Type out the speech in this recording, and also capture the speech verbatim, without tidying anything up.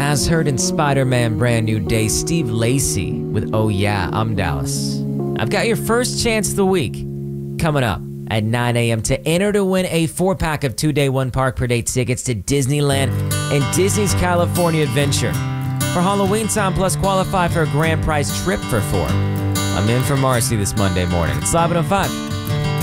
As heard in Spider-Man Brand New Day, Steve Lacy with Oh Yeah, I'm Dallas. I've got your first chance of the week coming up at nine a m to enter to win a four-pack of two-day, one-park-per-day tickets to Disneyland and Disney's California Adventure. For Halloween time, plus qualify for a grand prize trip for four. I'm in for Marcy this Monday morning. It's Live at oh five.